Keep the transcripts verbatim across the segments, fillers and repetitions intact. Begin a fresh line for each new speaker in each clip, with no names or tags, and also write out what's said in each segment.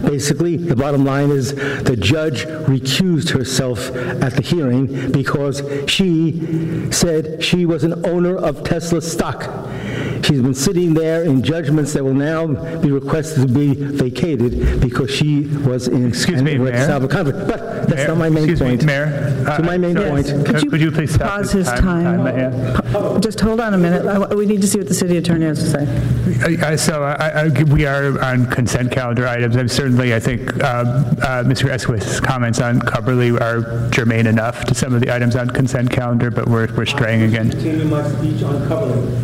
basically, the bottom line is the judge recused herself at the hearing because she said she was an owner of Tesla stock. She's been sitting there in judgments that will now be requested to be vacated because she was in
Excuse me, Mayor.
conflict. But that's
Mayor,
not my main
excuse
point.
Me, Mayor.
To my main
uh,
point.
Could you, could you please stop
pause his
time?
time?
time
Just hold on a minute. I- We need to see what the city attorney has to say.
Uh, So I, I, we are on consent calendar items, and certainly I think um, uh, Mister Esquith's comments on Cubberley are germane enough to some of the items on consent calendar, but we're, we're straying again.
Continue my speech on Cubberley.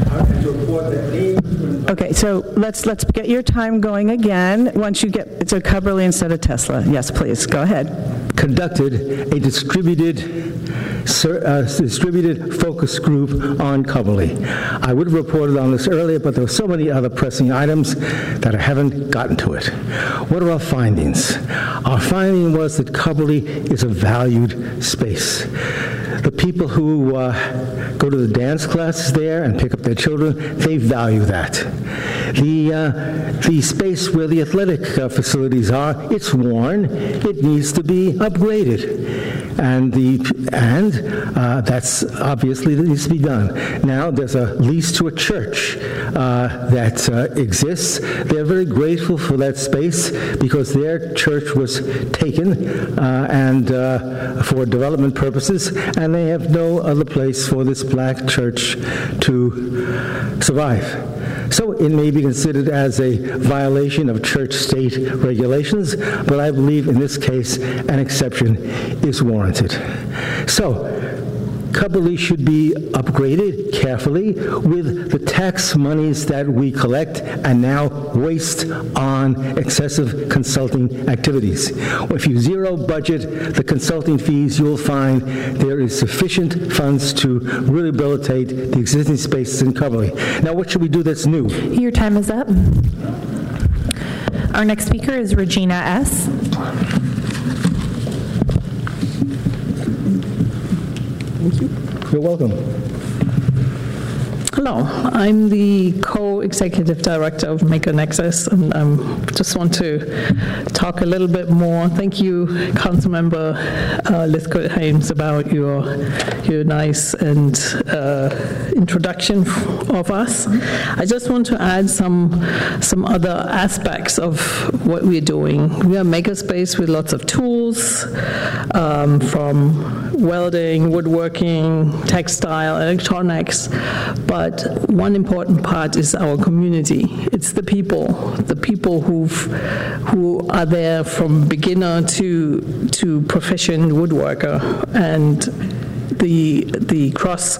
Okay, so let's let's get your time going again. Once you get, it's a Cubberley instead of Tesla. Yes, please, go ahead.
Conducted a distributed uh, distributed focus group on Cubberley. I would have reported on this earlier, but there were so many other pressing items that I haven't gotten to it. What are our findings? Our finding was that Cubberley is a valued space. The people who uh, go to the dance classes there and pick up their children, they value that. The, uh, the space where the athletic uh, facilities are, it's worn. It needs to be upgraded. And, the, and uh, that's obviously that needs to be done. Now, there's a lease to a church uh, that uh, exists. They're very grateful for that space because their church was taken uh, and uh, for development purposes, and they have no other place for this black church to survive. So it may be considered as a violation of church-state regulations, but I believe in this case an exception is warranted. So Cubberley should be upgraded carefully with the tax monies that we collect and now waste on excessive consulting activities. If you zero budget the consulting fees, you'll find there is sufficient funds to rehabilitate the existing spaces in Cubberley. Now, what should we do that's new?
Your time is up. Our next speaker is Regina S.
Thank you.
You're welcome.
Hello, I'm the co-executive director of Maker Nexus, and I um, just want to talk a little bit more. Thank you, Councilmember uh, Lithgow-Hames, about your your nice and uh, introduction of us. I just want to add some some other aspects of what we're doing. We are a makerspace with lots of tools, um, from welding, woodworking, textile, electronics, but one important part is our community. It's the people, the people who've, who are there from beginner to to proficient woodworker, and the the cross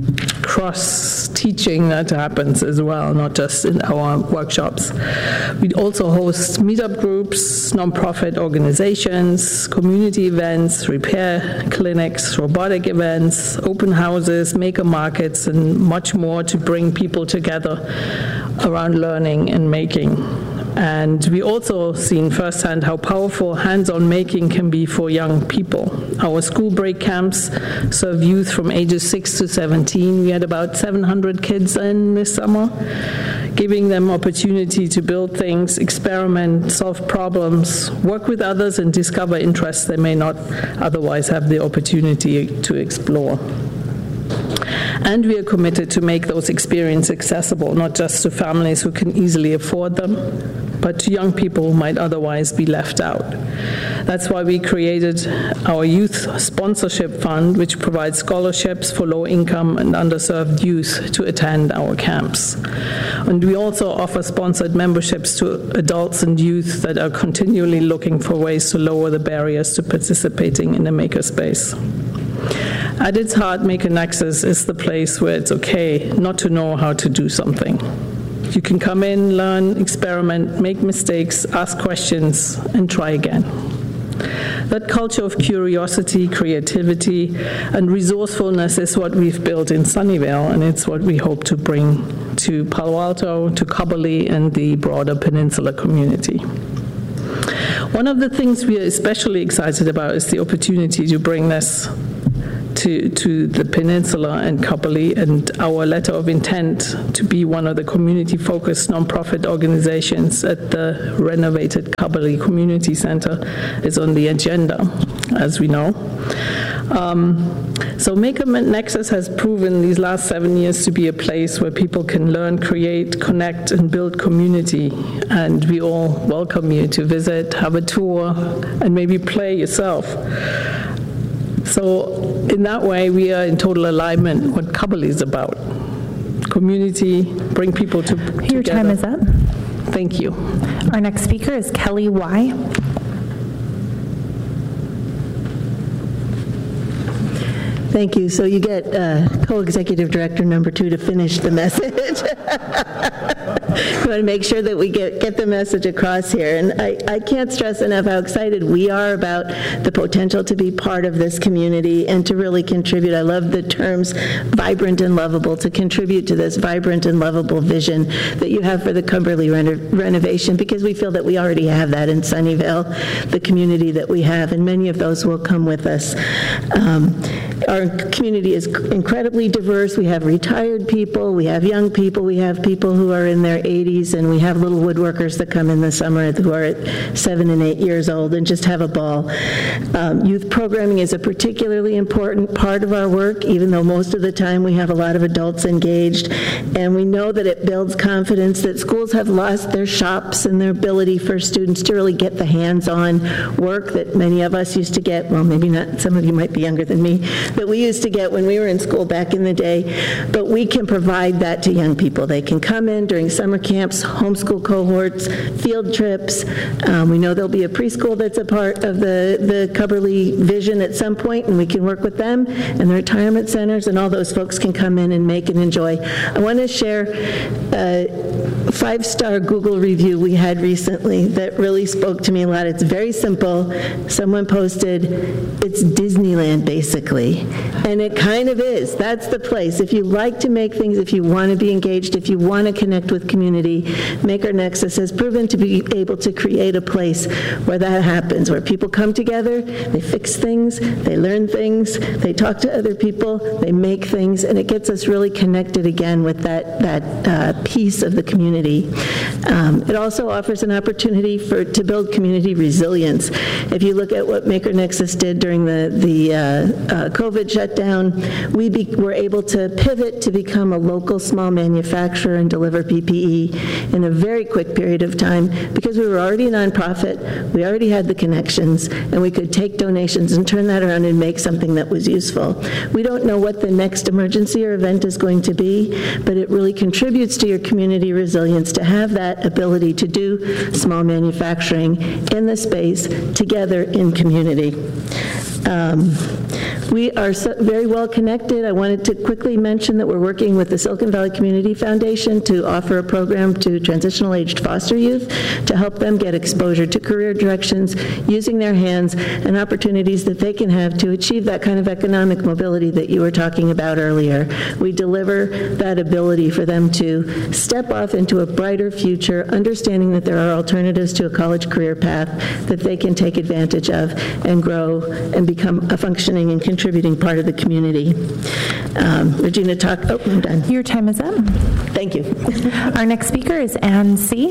cross teaching that happens as well, not just in our workshops. We also host meetup groups, nonprofit organizations, community events, repair clinics, robotic events, open houses, maker markets, and much more to bring people together around learning and making. And we also seen firsthand how powerful hands-on making can be for young people. Our school break camps serve youth from ages six to seventeen. We had about seven hundred kids in this summer, giving them opportunity to build things, experiment, solve problems, work with others, and discover interests they may not otherwise have the opportunity to explore. And we are committed to make those experiences accessible, not just to families who can easily afford them, but to young people who might otherwise be left out. That's why we created our Youth Sponsorship Fund, which provides scholarships for low-income and underserved youth to attend our camps. And we also offer sponsored memberships to adults and youth that are continually looking for ways to lower the barriers to participating in the makerspace. At its heart, Maker Nexus is the place where it's okay not to know how to do something. You can come in, learn, experiment, make mistakes, ask questions, and try again. That culture of curiosity, creativity, and resourcefulness is what we've built in Sunnyvale, and it's what we hope to bring to Palo Alto, to Cubberley, and the broader Peninsula community. One of the things we are especially excited about is the opportunity to bring this to, to the peninsula and Cubberley, and our letter of intent to be one of the community-focused nonprofit organizations at the renovated Cubberley Community Center is on the agenda, as we know. Um, so Maker Nexus has proven these last seven years to be a place where people can learn, create, connect, and build community. And we all welcome you to visit, have a tour, and maybe play yourself. So in that way, we are in total alignment with what Cubberley is about. Community, bring people to, together.
Your time is up.
Thank you.
Our next speaker is Kelly Y.
Thank you. So you get uh, co-executive director number two to finish the message. We want to make sure that we get, get the message across here. And I, I can't stress enough how excited we are about the potential to be part of this community and to really contribute. I love the terms vibrant and lovable, to contribute to this vibrant and lovable vision that you have for the Cubberley reno renovation, because we feel that we already have that in Sunnyvale, the community that we have, and many of those will come with us. Um, Our community is incredibly diverse. We have retired people, we have young people, we have people who are in their eighties, and we have little woodworkers that come in the summer who are at seven and eight years old and just have a ball. Um, youth programming is a particularly important part of our work, even though most of the time we have a lot of adults engaged, and we know that it builds confidence that schools have lost their shops and their ability for students to really get the hands-on work that many of us used to get. Well, maybe not, some of you might be younger than me, that we used to get when we were in school back in the day, but we can provide that to young people. They can come in during summer camps, homeschool cohorts, field trips. Um, we know there'll be a preschool that's a part of the, the Cubberley vision at some point, and we can work with them, and the retirement centers, and all those folks can come in and make and enjoy. I want to share a five-star Google review we had recently that really spoke to me a lot. It's very simple. Someone posted, it's Disneyland, basically. And it kind of is. That's the place. If you like to make things, if you want to be engaged, if you want to connect with community, Maker Nexus has proven to be able to create a place where that happens, where people come together, they fix things, they learn things, they talk to other people, they make things, and it gets us really connected again with that, that uh, piece of the community. Um, it also offers an opportunity for to build community resilience. If you look at what Maker Nexus did during the, the uh, uh, COVID shutdown, we be, were able to pivot to become a local small manufacturer and deliver P P E in a very quick period of time because we were already a nonprofit, we already had the connections, and we could take donations and turn that around and make something that was useful. We don't know what the next emergency or event is going to be, but it really contributes to your community resilience to have that ability to do small manufacturing in the space together in community. Um, we are so very well connected. I wanted to quickly mention that we're working with the Silicon Valley Community Foundation to offer a program to transitional aged foster youth to help them get exposure to career directions, using their hands, and opportunities that they can have to achieve that kind of economic mobility that you were talking about earlier. We deliver that ability for them to step off into a brighter future, understanding that there are alternatives to a college career path that they can take advantage of and grow and become a functioning and contributing part of the community. Um, Regina, talk. Oh, I'm done.
Your time is up.
Thank you.
Our next speaker is Ann C.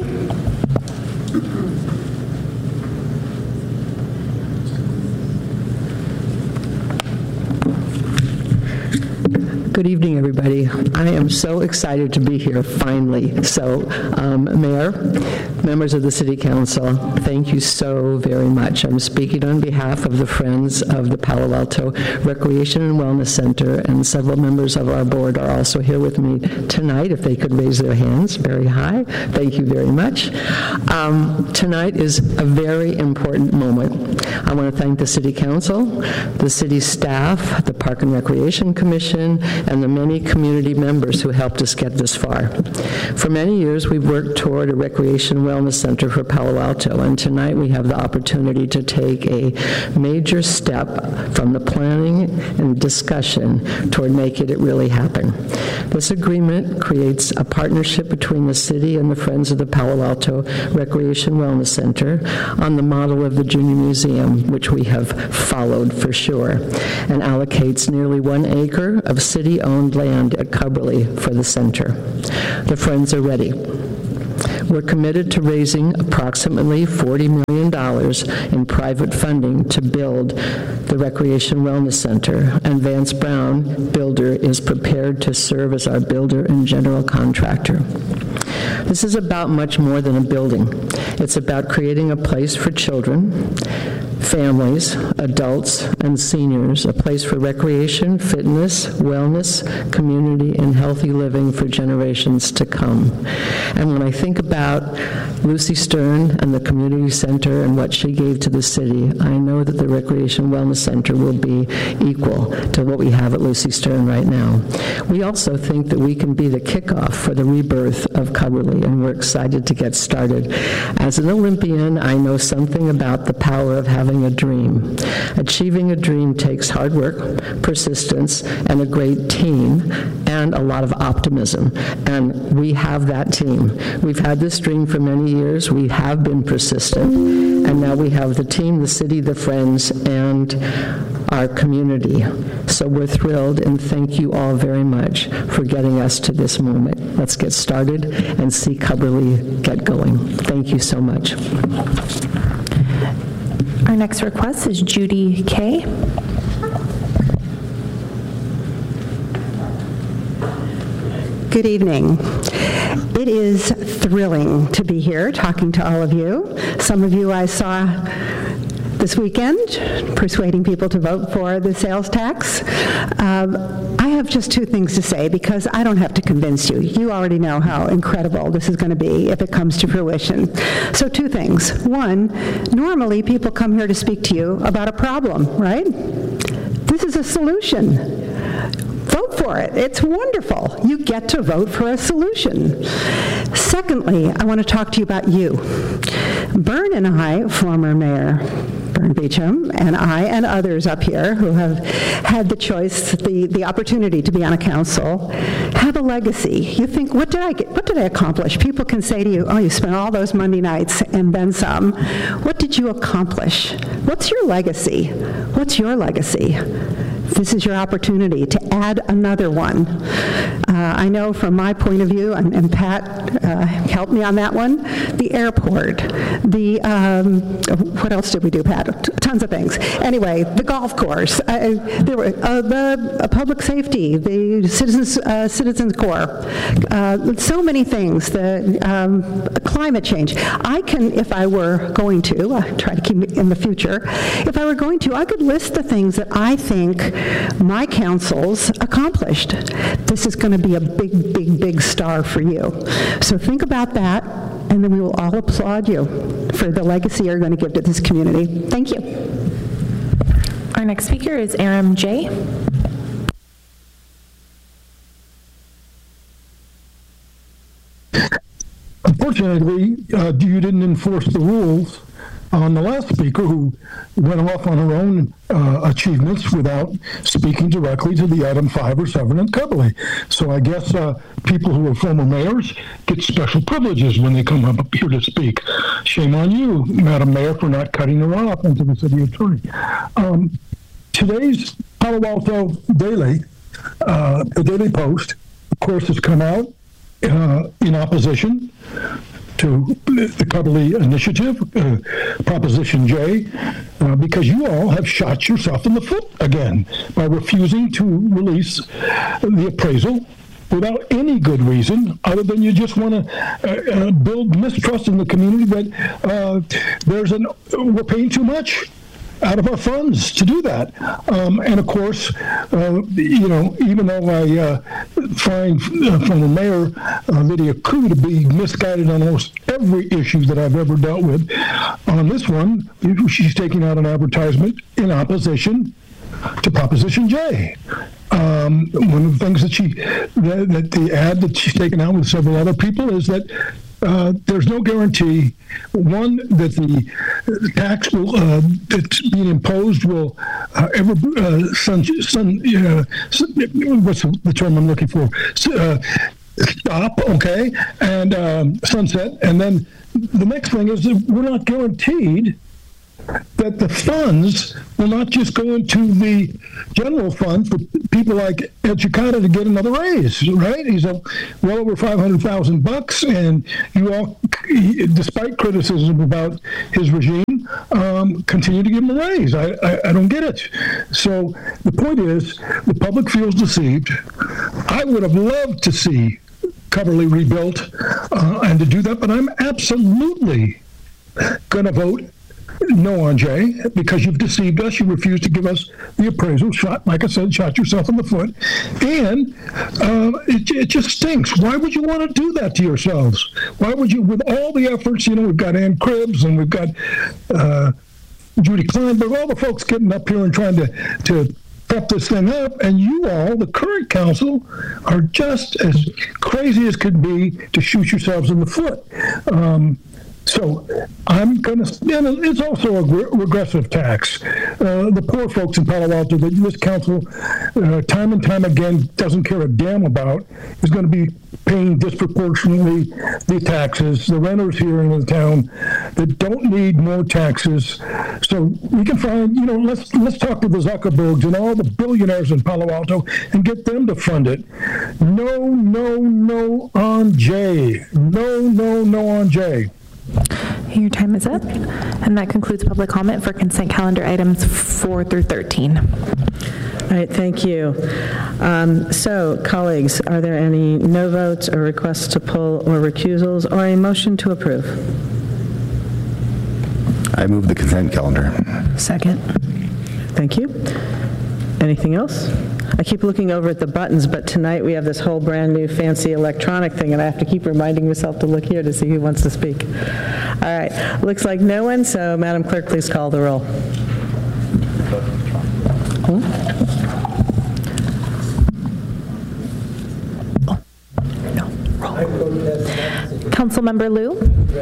Good evening, everybody. I am so excited to be here, finally. So, um, Mayor, members of the City Council, thank you so very much. I'm speaking on behalf of the Friends of the Palo Alto Recreation and Wellness Center, and several members of our board are also here with me tonight. If they could raise their hands very high, thank you very much. Um, tonight is a very important moment. I want to thank the City Council, the city staff, the Park and Recreation Commission, and the many community members who helped us get this far. For many years, we've worked toward a recreation and Wellness Center for Palo Alto, and tonight we have the opportunity to take a major step from the planning and discussion toward making it really happen. This agreement creates a partnership between the city and the Friends of the Palo Alto Recreation Wellness Center on the model of the Junior Museum, which we have followed for sure, and allocates nearly one acre of city-owned land at Cubberley for the center. The Friends are ready. We're committed to raising approximately forty million dollars in private funding to build the Recreation Wellness Center, and Vance Brown Builder is prepared to serve as our builder and general contractor. This is about much more than a building. It's about creating a place for children, families, adults, and seniors, a place for recreation, fitness, wellness, community, and healthy living for generations to come. And when I think about Lucy Stern and the community center and what she gave to the city, I know that the Recreation Wellness Center will be equal to what we have at Lucy Stern right now. We also think that we can be the kickoff for the rebirth of Cubberley, and we're excited to get started. As an Olympian, I know something about the power of having a dream. Achieving a dream takes hard work, persistence, and a great team, and a lot of optimism. And we have that team. We've had this dream for many years. We have been persistent. And now we have the team, the city, the friends, and our community. So we're thrilled, and thank you all very much for getting us to this moment. Let's get started and see Cubberley get going. Thank you so much.
Our next request is Judy Kay.
Good evening. It is thrilling to be here talking to all of you. Some of you I saw this weekend persuading people to vote for the sales tax. Um, I have just two things to say because I don't have to convince you. You already know how incredible this is going to be if it comes to fruition. So two things. One, normally people come here to speak to you about a problem, right? This is a solution. Vote for it. It's wonderful. You get to vote for a solution. Secondly, I want to talk to you about you. Bern and I, former Mayor Bern Beecham, and I and others up here who have had the choice, the, the opportunity to be on a council, have a legacy. You think, what did I get, what did I accomplish? People can say to you, oh, you spent all those Monday nights and then some. What did you accomplish? What's your legacy? What's your legacy? This is your opportunity to add another one. Uh, I know from my point of view, and, and Pat uh, helped me on that one, the airport, the, um, what else did we do, Pat? T- tons of things. Anyway, the golf course, uh, there were, uh, the uh, public safety, the Citizens, uh, Citizens Corps, uh, so many things, the um, climate change. I can, if I were going to, I try to keep it in the future, if I were going to, I could list the things that I think my council's accomplished. This is going to be a big, big, big star for you. So think about that, and then we will all applaud you for the legacy you're going to give to this community. Thank you.
Our next speaker is Aram J.
Unfortunately, uh, you didn't enforce the rules on the last speaker, who went off on her own uh, achievements without speaking directly to the item five or seven in Cubberley. So I guess uh, people who are former mayors get special privileges when they come up here to speak. Shame on you, Madam Mayor, for not cutting her off into the city attorney. Um, today's Palo Alto Daily, uh, the Daily Post, of course, has come out uh, in opposition to the Cubberley Initiative, uh, Proposition J, uh, because you all have shot yourself in the foot again by refusing to release the appraisal without any good reason other than you just want to uh, uh, build mistrust in the community that uh, there's an we're paying too much out of our funds to do that. Um, and of course, uh, you know, even though I uh, find uh, former Mayor uh, Lydia Koo to be misguided on almost every issue that I've ever dealt with, on this one, she's taking out an advertisement in opposition to Proposition J. Um, one of the things that she, that, that the ad that she's taken out with several other people is that uh, there's no guarantee, one, that the tax will, uh, that's being imposed will uh, ever, uh, sun, sun, uh, what's the term I'm looking for? Uh, stop, okay, and um, sunset. And then the next thing is that we're not guaranteed that the funds will not just go into the general fund for people like Ed Chicata to get another raise, right? He's a well over five hundred thousand bucks, and you all, despite criticism about his regime, um, continue to give him a raise. I, I, I don't get it. So the point is, the public feels deceived. I would have loved to see Coverly rebuilt uh, and to do that, but I'm absolutely going to vote no on Jay, because you've deceived us. You refused to give us the appraisal. Shot, like I said, shot yourself in the foot. And uh, it, it just stinks. Why would you want to do that to yourselves? Why would you, with all the efforts, you know, we've got Ann Cribbs and we've got uh, Judy Kleinberg, all the folks getting up here and trying to, to prep this thing up, and you all, the current council, are just as crazy as could be to shoot yourselves in the foot. Um, So I'm going to, and it's also a re- regressive tax. Uh, the poor folks in Palo Alto that this council, uh, time and time again, doesn't care a damn about, is going to be paying disproportionately the taxes. The renters here in the town that don't need more taxes. So we can find, you know, let's let's talk to the Zuckerbergs and all the billionaires in Palo Alto and get them to fund it. No, no, no on Jay. No, no, no on Jay.
Your time is up, and that concludes public comment for consent calendar items four through thirteen.
All right, thank you. Um, so, colleagues, are there any no votes or requests to pull or recusals, or a motion to approve?
I move the consent calendar.
Second. Thank you. Anything else? I keep looking over at the buttons, but tonight we have this whole brand new fancy electronic thing, and I have to keep reminding myself to look here to see who wants to speak. All right, looks like no one, so Madam Clerk, please call the roll. Hmm?
Oh, no, roll. Councilmember Liu?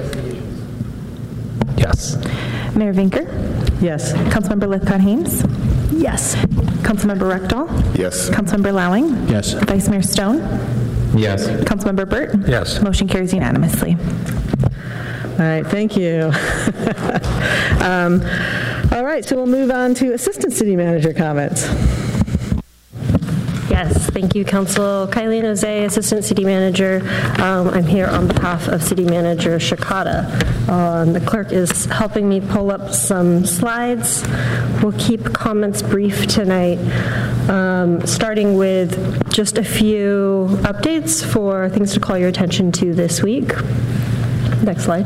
Yes.
Mayor Vinker?
Yes.
Councilmember Lithcott-Hames?
Yes.
Councilmember Reckdahl?
Yes.
Councilmember Lowing?
Yes.
Vice Mayor Stone?
Yes.
Councilmember Burt?
Yes.
Motion carries unanimously.
All right, thank you. um, all right, so we'll move on to Assistant City Manager comments.
Yes, thank you, Council. Kylie Jose, Assistant City Manager. Um, I'm here on behalf of City Manager Chicata. Um, the clerk is helping me pull up some slides. We'll keep comments brief tonight, um, starting with just a few updates for things to call your attention to this week. Next slide.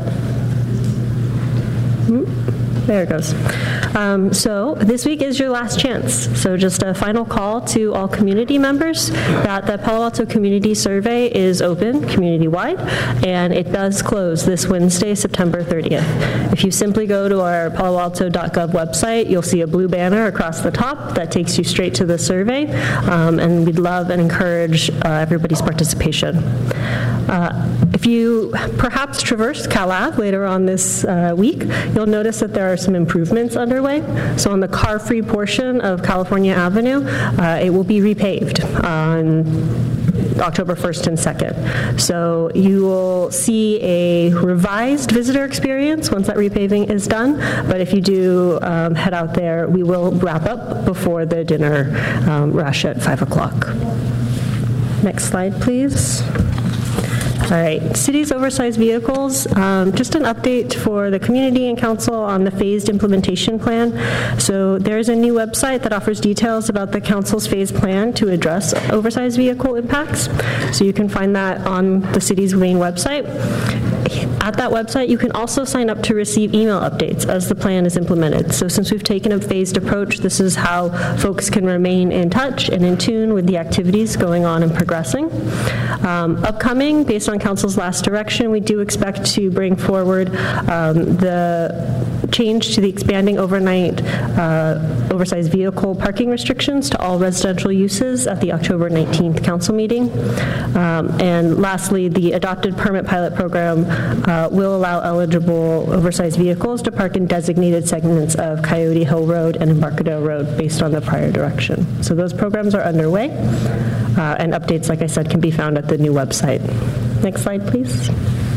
There it goes. Um, so this week is your last chance. So just a final call to all community members that the Palo Alto Community Survey is open community-wide, and it does close this Wednesday, September thirtieth. If you simply go to our palo alto dot gov website, you'll see a blue banner across the top that takes you straight to the survey, um, and we'd love and encourage uh, everybody's participation. Uh, if you perhaps traverse Cal Ave later on this uh, week, you'll notice that there are some improvements underway. So on the car-free portion of California Avenue, uh, it will be repaved on October first and second. So you will see a revised visitor experience once that repaving is done. But if you do um, head out there, we will wrap up before the dinner um, rush at five o'clock. Next slide, please. All right, city's oversized vehicles, um, just an update for the community and council on the phased implementation plan. So there's a new website that offers details about the council's phased plan to address oversized vehicle impacts. So you can find that on the city's main website. At that website, you can also sign up to receive email updates as the plan is implemented. So since we've taken a phased approach, this is how folks can remain in touch and in tune with the activities going on and progressing. Um, upcoming, based on council's last direction, we do expect to bring forward um, the change to the expanding overnight uh, oversized vehicle parking restrictions to all residential uses at the October nineteenth council meeting. Um, and lastly, the adopted permit pilot program uh, will allow eligible oversized vehicles to park in designated segments of Coyote Hill Road and Embarcadero Road based on the prior direction. So those programs are underway, uh, and updates, like I said, can be found at the new website. Next slide, please.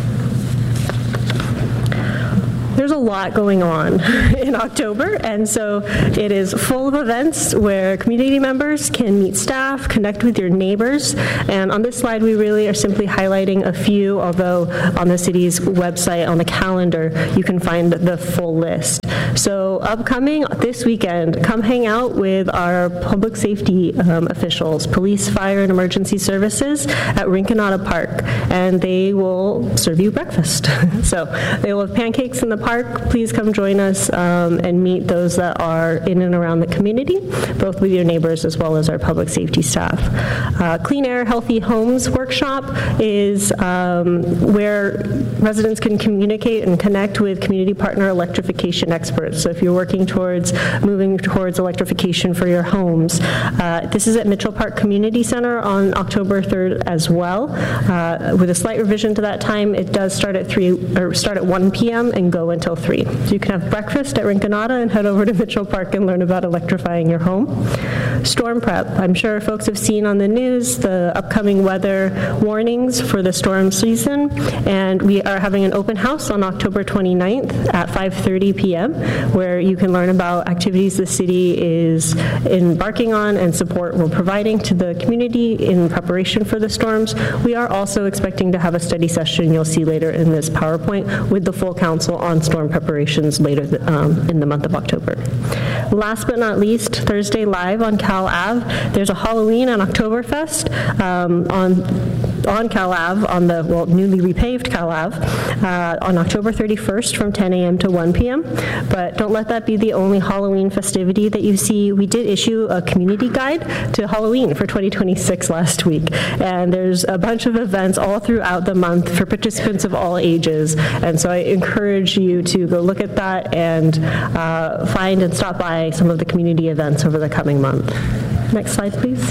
There's a lot going on in October, and so it is full of events where community members can meet staff, connect with your neighbors, and on this slide we really are simply highlighting a few, although on the city's website, on the calendar, you can find the full list. So upcoming this weekend, come hang out with our public safety um, officials, police, fire, and emergency services at Rinconada Park, and they will serve you breakfast. So they will have pancakes in the park. Please come join us um, and meet those that are in and around the community, both with your neighbors as well as our public safety staff. Uh, Clean Air, Healthy Homes workshop is um, where residents can communicate and connect with community partner electrification experts. So if you're working towards moving towards electrification for your homes, uh, this is at Mitchell Park Community Center on October third as well. Uh, with a slight revision to that time, it does start at three or start at one p m and go until three. So you can have breakfast at Rinconada and head over to Mitchell Park and learn about electrifying your home. Storm prep. I'm sure folks have seen on the news the upcoming weather warnings for the storm season, and we are having an open house on October twenty-ninth at five thirty p m where you can learn about activities the city is embarking on and support we're providing to the community in preparation for the storms. We are also expecting to have a study session you'll see later in this PowerPoint with the full council on storm preparations later um, in the month of October. Last but not least, Thursday live on Cal Ave. There's a Halloween and Oktoberfest um, on on Cal Ave, on the well newly repaved Cal Ave, uh, on October thirty-first from ten a m to one p m But don't let that be the only Halloween festivity that you see. We did issue a community guide to Halloween for twenty twenty-six last week, and there's a bunch of events all throughout the month for participants of all ages, and so I encourage you to go look at that and uh, find and stop by some of the community events over the coming month. Next slide, please.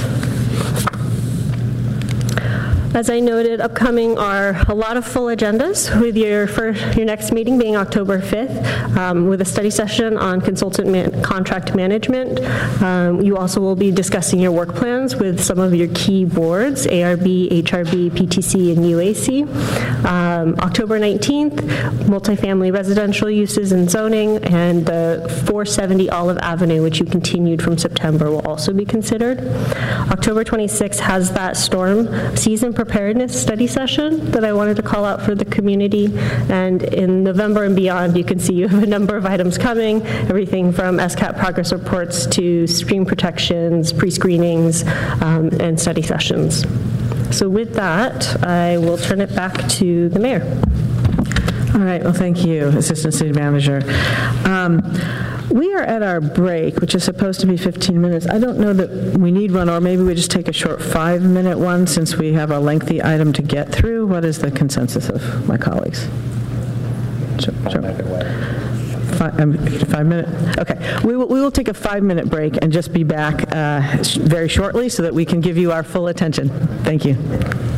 As I noted, upcoming are a lot of full agendas, with your first, your next meeting being October fifth, um, with a study session on consultant man, contract management. Um, you also will be discussing your work plans with some of your key boards, A R B, H R B, P T C, and U A C. Um, October nineteenth, multifamily residential uses and zoning, and the four seventy Olive Avenue, which you continued from September, will also be considered. October twenty-sixth has that storm season preparedness study session that I wanted to call out for the community, and in November and beyond you can see you have a number of items coming, everything from S C A T progress reports to stream protections, pre-screenings, um, and study sessions. So with that, I will turn it back to the mayor.
All right, well, thank you, Assistant City Manager. Um, We are at our break, which is supposed to be fifteen minutes. I don't know that we need one, or maybe we just take a short five-minute one since we have a lengthy item to get through. What is the consensus of my colleagues? Sure, sure. Five, um, five minute? Okay. We will, we will take a five-minute break and just be back uh, very shortly so that we can give you our full attention. Thank you.